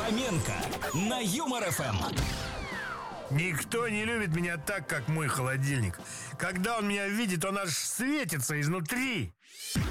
Фоменко на Юмор ФМ. Никто не любит меня так, как мой холодильник. Когда он меня видит, он аж светится изнутри.